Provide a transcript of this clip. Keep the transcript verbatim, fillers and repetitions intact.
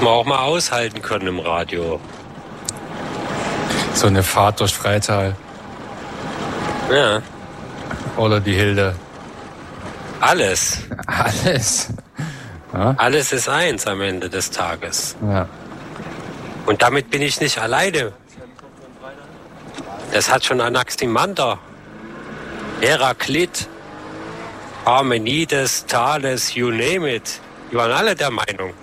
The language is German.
man auch mal aushalten können im Radio. So eine Fahrt durch Freital. Ja. Oder die Hilde. Alles. Alles. Ja. Alles ist eins am Ende des Tages. Ja. Und damit bin ich nicht alleine. Das hat schon Anaximander, Heraklit, Parmenides, Thales, you name it. Die waren alle der Meinung.